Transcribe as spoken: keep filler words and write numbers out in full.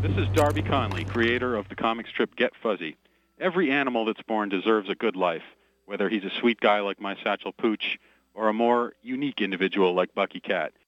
This is Darby Conley, creator of the comic strip Get Fuzzy. Every animal that's born deserves a good life, whether he's a sweet guy like my Satchel Pooch or a more unique individual like Bucky Cat.